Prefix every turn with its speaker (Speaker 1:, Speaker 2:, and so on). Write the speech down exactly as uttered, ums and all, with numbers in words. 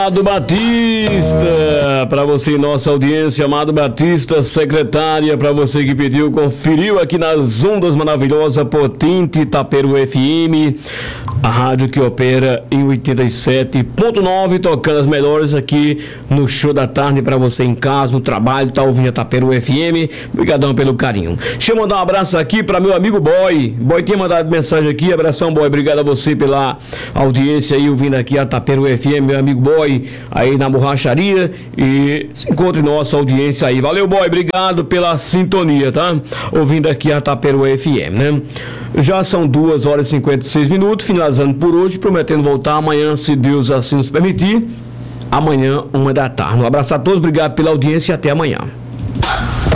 Speaker 1: Amado Batista, para você, nossa audiência, Amado Batista, secretária, para você que pediu, conferiu aqui nas ondas maravilhosas Potente Itaperu F M, a rádio que opera em oitenta e sete ponto nove, tocando as melhores aqui no show da tarde para você em casa, no trabalho, tá ouvindo Itaperu F M. Obrigadão pelo carinho. Deixa eu mandar um abraço aqui para meu amigo Boy. Boy tinha mandado mensagem aqui, abração Boy, obrigado a você pela audiência aí, ouvindo aqui a Itaperu F M, meu amigo Boy, aí na borracharia, e se encontre nossa audiência aí. Valeu, Boy, obrigado pela sintonia, tá? Ouvindo aqui a Itaperu F M, né? Já são duas horas e cinquenta e seis minutos, finalizando por hoje, prometendo voltar amanhã, se Deus assim nos permitir, amanhã, uma da tarde. Um abraço a todos, obrigado pela audiência e até amanhã.